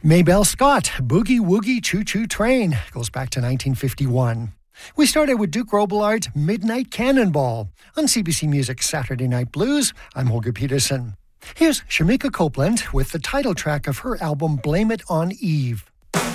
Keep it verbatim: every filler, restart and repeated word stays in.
Maybelle Scott, Boogie Woogie Choo Choo Train, goes back to nineteen fifty-one. We started with Duke Robillard's Midnight Cannonball on C B C Music's Saturday Night Blues. I'm Holger Peterson. Here's Shamika Copeland with the title track of her album Blame It on Eve.